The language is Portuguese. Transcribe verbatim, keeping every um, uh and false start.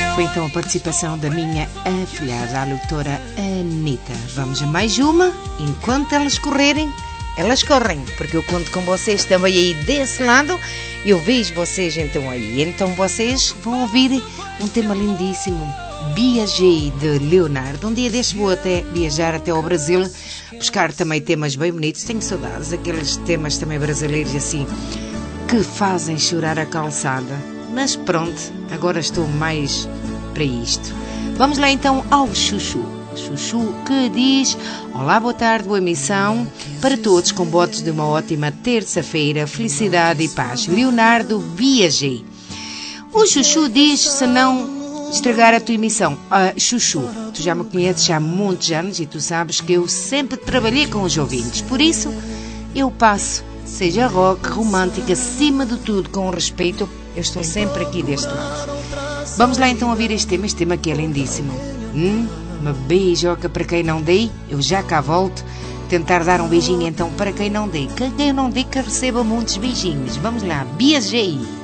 Foi então a participação da minha afilhada, a doutora Anitta. Vamos a mais uma. Enquanto elas correrem, elas correm, porque eu conto com vocês também aí desse lado. Eu vejo vocês então aí. Então vocês vão ouvir um tema lindíssimo, Viajei, de Leonardo. Um dia deste vou até viajar até ao Brasil, buscar também temas bem bonitos. Tenho saudades daqueles temas também brasileiros assim, que fazem chorar a calçada. Mas pronto, agora estou mais para isto. Vamos lá então ao Chuchu. Chuchu que diz: olá, boa tarde, boa emissão para todos, com votos de uma ótima terça-feira, felicidade e paz. Leonardo, viajei. O Chuchu diz: se não estragar a tua emissão. Ah, Chuchu, tu já me conheces há muitos anos e tu sabes que eu sempre trabalhei com os ouvintes, por isso eu passo, seja rock, romântica, acima de tudo, com respeito, eu estou sempre aqui deste lado. Vamos lá então ouvir este tema, este tema que é lindíssimo. Hum, uma beijoca para quem não dei, eu já cá volto. Tentar dar um beijinho então para quem não dei. Quem não dei que receba muitos beijinhos. Vamos lá, viajei.